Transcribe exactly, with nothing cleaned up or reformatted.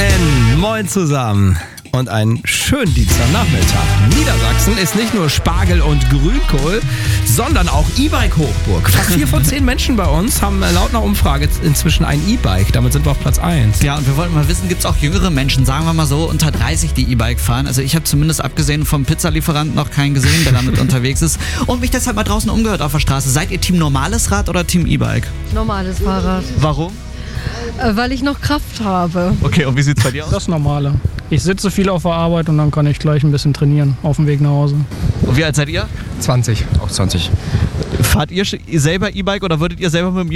N. Moin zusammen und einen schönen Dienstagnachmittag. Niedersachsen ist nicht nur Spargel und Grünkohl, sondern auch E-Bike-Hochburg. Fast vier von zehn Menschen bei uns haben laut einer Umfrage inzwischen ein E-Bike. Damit sind wir auf Platz eins. Ja, und wir wollten mal wissen, gibt es auch jüngere Menschen, sagen wir mal so, unter dreißig, die E-Bike fahren? Also ich habe zumindest abgesehen vom Pizzalieferanten noch keinen gesehen, der damit unterwegs ist. Und mich deshalb mal draußen umgehört auf der Straße. Seid ihr Team normales Rad oder Team E-Bike? Normales Fahrrad. Warum? Äh, weil ich noch Kraft habe. Okay, und wie sieht's bei dir aus? Das Normale. Ich sitze viel auf der Arbeit und dann kann ich gleich ein bisschen trainieren auf dem Weg nach Hause. Und wie alt seid ihr? zwanzig. Auch zwanzig. Fahrt ihr selber E-Bike oder würdet ihr selber mit dem